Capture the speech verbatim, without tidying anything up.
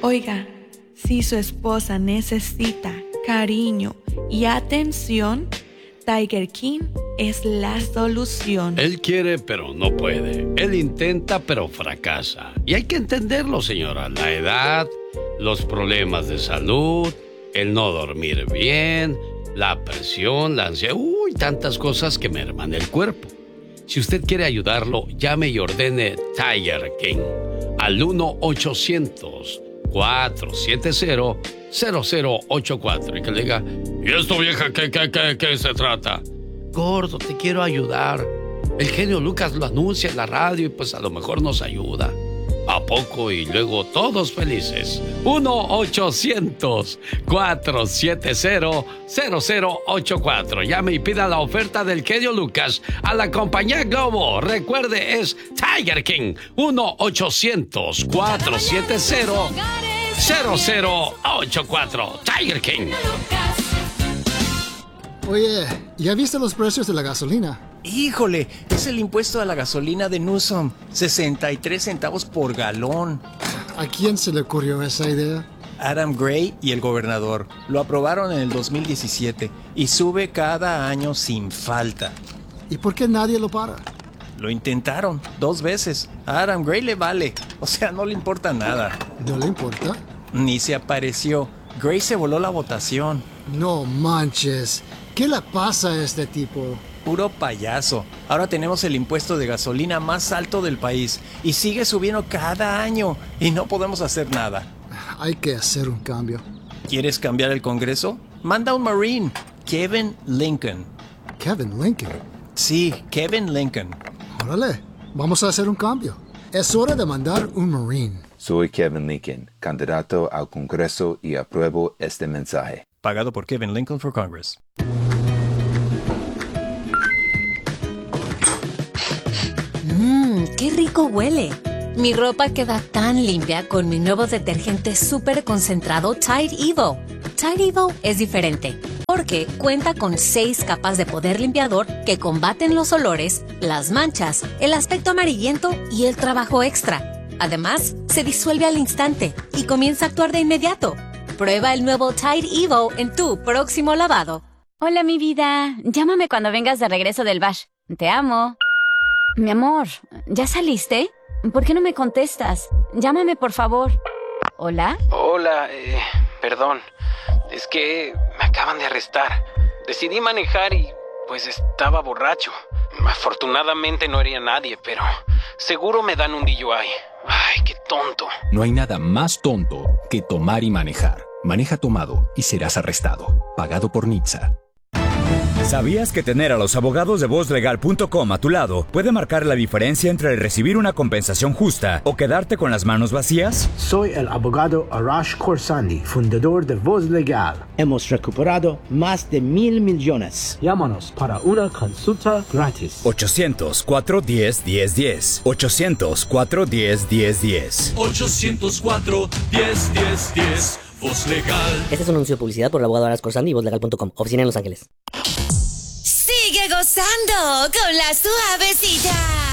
Oiga, si su esposa necesita cariño y atención, Tiger King es la solución. Él quiere, pero no puede. Él intenta, pero fracasa. Y hay que entenderlo, señora. La edad, los problemas de salud, el no dormir bien, la presión, la ansiedad. Uy, tantas cosas que merman el cuerpo. Si usted quiere ayudarlo, llame y ordene Tiger King al uno ochocientos, cuatro siete cero, cero cero ocho cuatro y que le diga, ¿y esto, vieja, qué, qué, qué, qué se trata? Gordo, te quiero ayudar. El genio Lucas lo anuncia en la radio y pues a lo mejor nos ayuda. ¿A poco? Y luego todos felices. uno ochocientos, cuatro siete cero, cero cero ocho cuatro. Llame y pida la oferta del genio Lucas a la compañía Globo. Recuerde, es Tiger King. uno ochocientos, cuatro siete cero, cero cero ocho cuatro. Tiger King. Oye, ¿ya viste los precios de la gasolina? Híjole, es el impuesto a la gasolina de Newsom. sesenta y tres centavos por galón. ¿A quién se le ocurrió esa idea? Adam Gray y el gobernador. Lo aprobaron en el dos mil diecisiete y sube cada año sin falta. ¿Y por qué nadie lo para? Lo intentaron dos veces. A Adam Gray le vale. O sea, no le importa nada. ¿No le importa? Ni se apareció. Gray se voló la votación. No manches. ¿Qué le pasa a este tipo? Puro payaso. Ahora tenemos el impuesto de gasolina más alto del país y sigue subiendo cada año y no podemos hacer nada. Hay que hacer un cambio. ¿Quieres cambiar el Congreso? Manda un Marine, Kevin Lincoln. ¿Kevin Lincoln? Sí, Kevin Lincoln. Órale, vamos a hacer un cambio. Es hora de mandar un Marine. Soy Kevin Lincoln, candidato al Congreso y apruebo este mensaje. Pagado por Kevin Lincoln for Congress. Mmm, qué rico huele. Mi ropa queda tan limpia con mi nuevo detergente súper concentrado Tide Evo. Tide Evo es diferente porque cuenta con seis capas de poder limpiador que combaten los olores, las manchas, el aspecto amarillento y el trabajo extra. Además, se disuelve al instante y comienza a actuar de inmediato. Prueba el nuevo Tide Evo en tu próximo lavado. Hola, mi vida. Llámame cuando vengas de regreso del bash. Te amo. Mi amor, ¿ya saliste? ¿Por qué no me contestas? Llámame, por favor. ¿Hola? Hola, eh, perdón. Es que me acaban de arrestar. Decidí manejar y, pues, estaba borracho. Afortunadamente no hería a nadie, pero seguro me dan un D U I. Ay, qué tonto. No hay nada más tonto que tomar y manejar. Maneja tomado y serás arrestado. Pagado por N H T S A. ¿Sabías que tener a los abogados de voz legal punto com a tu lado puede marcar la diferencia entre recibir una compensación justa o quedarte con las manos vacías? Soy el abogado Arash Khorsandi, fundador de Voz Legal. Hemos recuperado más de mil millones. Llámanos para una consulta gratis. ochocientos, cuatro uno cero, uno cero uno cero. ochocientos, cuatro uno cero, uno cero uno cero. ochocientos cuatro, uno cero uno cero, uno cero. Voz Legal. Este es un anuncio de publicidad por el abogado Arash Khorsandi y voz legal punto com. Oficina en Los Ángeles. Sigue gozando con la suavecita.